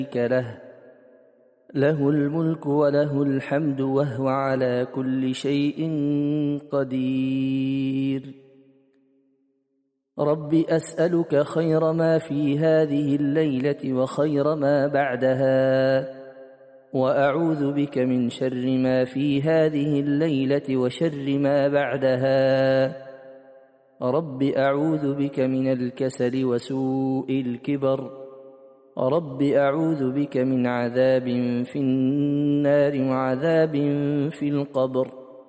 له الملك وله الحمد وهو على كل شيء قدير. رب أسألك خير ما في هذه الليلة وخير ما بعدها، وأعوذ بك من شر ما في هذه الليلة وشر ما بعدها. رب أعوذ بك من الكسل وسوء الكبر. رب أعوذ بك من عذاب في النار وعذاب في القبر.